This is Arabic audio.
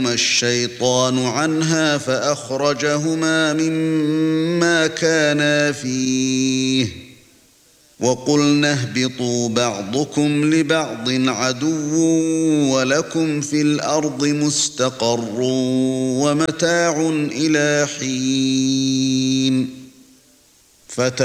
الشيطان عنها فأخرجهما مما كانا فيه وقلنا اهبطوا بعضكم لبعض عدو ولكم في الأرض مستقر ومتاع إلى حين